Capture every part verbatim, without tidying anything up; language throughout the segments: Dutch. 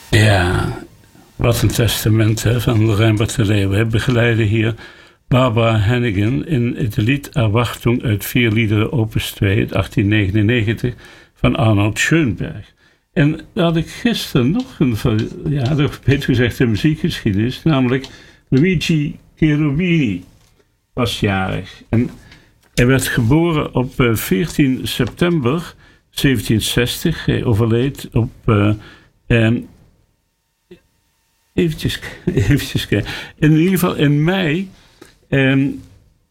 Ja, wat een testament hè, van Reinbert de Leeuw. We begeleiden hier Barbara Hannigan in het lied Erwartung uit vier liederen opus twee uit achttien negenennegentig van Arnold Schoenberg. En daar had ik gisteren nog een, ja, nog beter gezegd een muziekgeschiedenis, namelijk Luigi Cherubini was jarig. En hij werd geboren op veertien september zeventienhonderdzestig. Hij overleed op uh, um, eventjes, eventjes kijken. In ieder geval in mei um,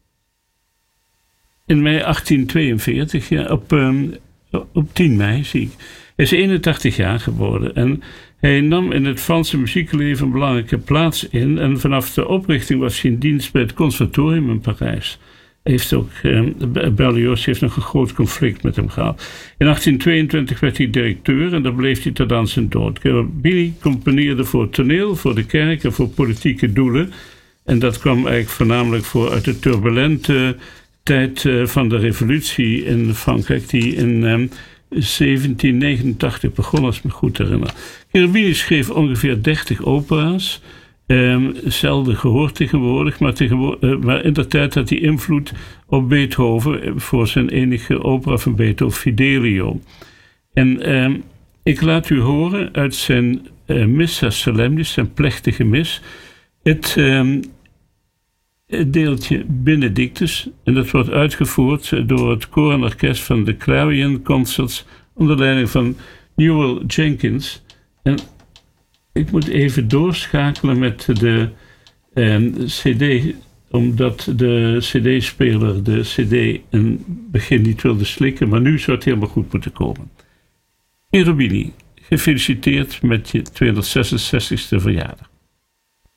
in mei achttien tweeënveertig, ja, op, um, op tien mei zie ik. Hij is eenentachtig jaar geworden en hij nam in het Franse muziekleven een belangrijke plaats in en vanaf de oprichting was hij in dienst bij het conservatorium in Parijs. Heeft ook, eh, Berlioz heeft nog een groot conflict met hem gehad. In achttien tweeëntwintig werd hij directeur en daar bleef hij tot aan zijn dood. Cherubini componeerde voor toneel, voor de kerk en voor politieke doelen. En dat kwam eigenlijk voornamelijk voor uit de turbulente tijd uh, van de revolutie in Frankrijk, die in uh, zeventien negenentachtig begon, als ik me goed herinner. Cherubini schreef ongeveer dertig opera's. Um, zelden gehoord tegenwoordig, maar, tegenwoordig, uh, maar in de tijd had hij invloed op Beethoven voor zijn enige opera van Beethoven, Fidelio. En um, ik laat u horen uit zijn uh, Missa Solemnis, zijn plechtige mis, het, um, het deeltje Benedictus. En dat wordt uitgevoerd door het koor en orkest van de Clarion Concerts onder leiding van Newell Jenkins. En ik moet even doorschakelen met de eh, cd, omdat de cd-speler de cd in het begin niet wilde slikken, maar nu zou het helemaal goed moeten komen. Cherubini, gefeliciteerd met je tweehonderdzesenzestigste verjaardag.